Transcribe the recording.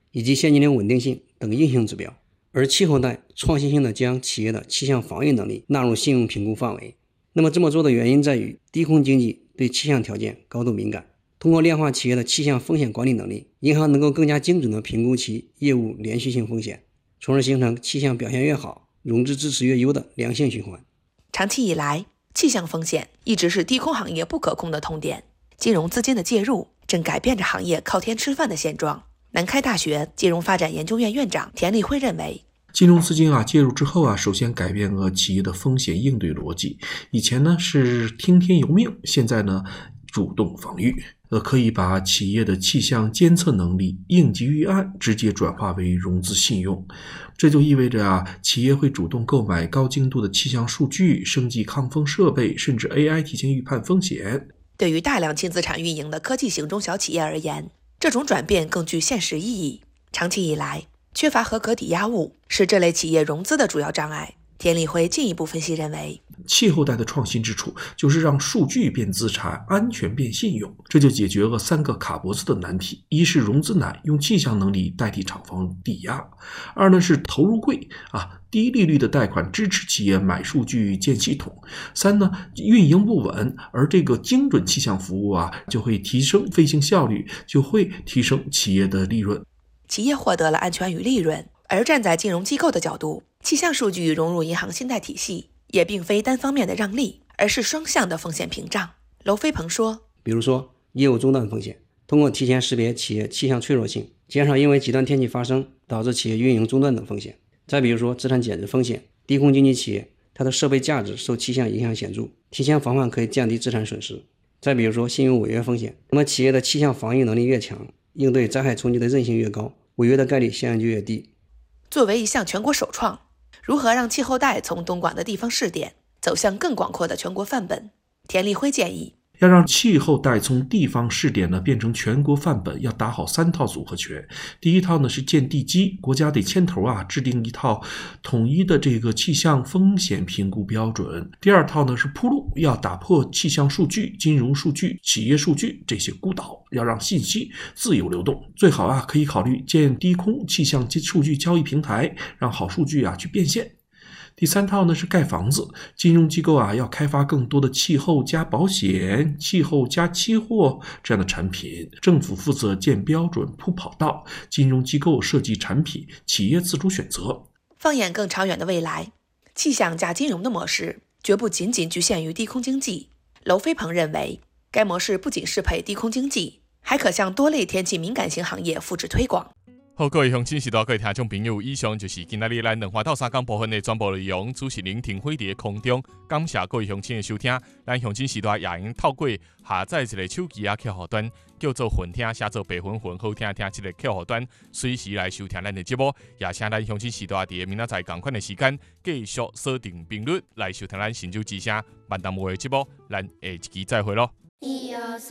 以及现金流稳定性等硬性指标。而气候贷创新性的将企业的气象防御能力纳入信用评估范围。那么这么做的原因在于，低空经济对气象条件高度敏感，通过量化企业的气象风险管理能力，银行能够更加精准地评估其业务连续性风险，从而形成气象表现越好，融资支持越优的良性循环。 长期以来，气象风险一直是低空行业不可控的痛点，金融资金的介入正改变着行业靠天吃饭的现状。南开大学金融发展研究院院长田立辉认为， 金融资金介入之后首先改变了企业的风险应对逻辑。以前呢是听天由命，现在呢主动防御，可以把企业的气象监测能力、应急预案直接转化为融资信用。这就意味着企业会主动购买高精度的气象数据，升级抗风设备，甚至 AI 提前预判风险。 对于大量轻资产运营的科技型中小企业而言，这种转变更具现实意义。长期以来，缺乏合格抵押物是这类企业融资的主要障碍。田立辉进一步分析认为， 气候贷的创新之处就是让数据变资产，安全变信用，这就解决了3个卡脖子的难题。一是融资难，用气象能力代替厂房抵押；二呢是投入贵低利率的贷款支持企业买数据建系统；三呢运营不稳，而这个精准气象服务就会提升飞行效率，就会提升企业的利润。 企业获得了安全与利润，而站在金融机构的角度，气象数据融入银行信贷体系也并非单方面的让利，而是双向的风险屏障。娄飞鹏说， 比如说业务中断风险，通过提前识别企业气象脆弱性，减少因为极端天气发生导致企业运营中断等风险。再比如说资产减值风险，低空经济企业它的设备价值受气象影响显著，提前防范可以降低资产损失。再比如说信用违约风险，那么企业的气象防御能力越强，应对灾害冲击的韧性越高，违约的概率相应就越低。 作为一项全国首创，如何让气候贷从东莞的地方试点走向更广阔的全国范本？田立辉建议， 要让气候贷从地方试点变成全国范本，要打好3套组合拳。第一套是建地基，国家得牵头制定一套统一的这个气象风险评估标准。第二套是铺路，要打破气象数据、金融数据、企业数据这些孤岛，要让信息自由流动。最好可以考虑建低空气象数据交易平台，让好数据去变现。第3套是盖房子，金融机构要开发更多的气候加保险、气候加期货这样的产品，政府负责建标准铺跑道，金融机构设计产品，企业自主选择。 放眼更长远的未来，气象加金融的模式绝不仅仅局限于低空经济。娄飞鹏认为，该模式不仅适配低空经济，还可向多类天气敏感型行业复制推广。 好，各位乡亲时代各位听众朋友，以上就是今仔日咱两花到三讲部分的全部内容。主持人停会伫空中，感谢各位乡亲的收听。咱乡亲时代也用透过下载一个手机客户端，叫做混听，写做白混混好听听这个客户端，随时来收听咱的节目。也请咱乡亲时代伫明仔载同款的时间，继续锁定频率来收听咱新竹之声万东话的节目。咱下一期再会咯。